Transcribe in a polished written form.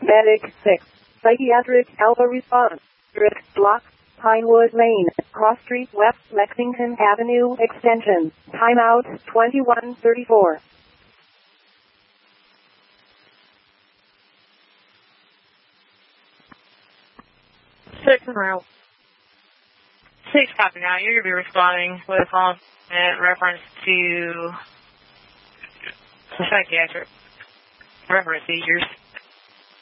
Medic 6. Psychiatric Alpha response. Drift block. Pinewood Lane. Cross Street West Lexington Avenue Extension. Timeout 2134. 6 en route. 6 copy now. You're going to be responding with a call in reference to psychiatric reference seizures.